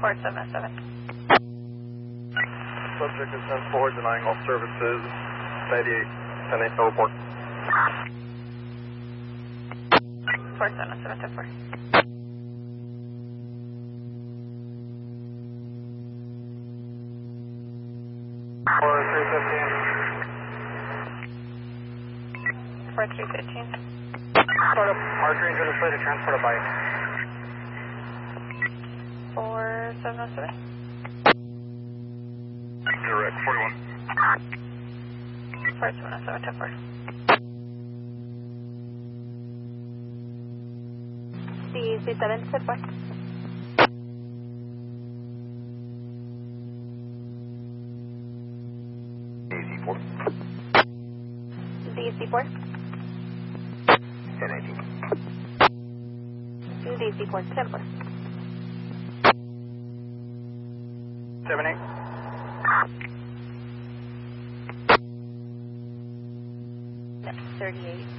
4707. Subject is 10-4, denying all services, 98, 10-8, no report. 4707, 10-4. Or 315. 4315. Start up, Marjorie's going to play to transport a bike. 4707. Direct, 41. 4707, 10-4. DC7, 10-4. DC4. DC4. 10-18. DC4, 10-4. 7-8. 38.